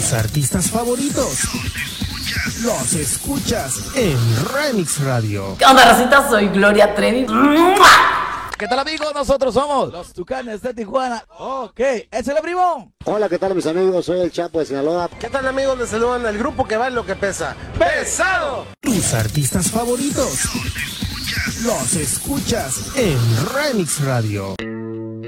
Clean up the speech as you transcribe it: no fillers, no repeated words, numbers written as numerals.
Tus artistas favoritos los escuchas en Remix Radio. ¿Qué onda, racita? Soy Gloria Trevi. ¿Qué tal, amigos? Nosotros somos los Tucanes de Tijuana. Ok, es el primo. Hola, ¿qué tal, mis amigos? Soy el Chapo de Sinaloa. ¿Qué tal, amigos? Les saludan el grupo que va en lo que pesa. ¡Pesado! Tus artistas favoritos los escuchas en Remix Radio.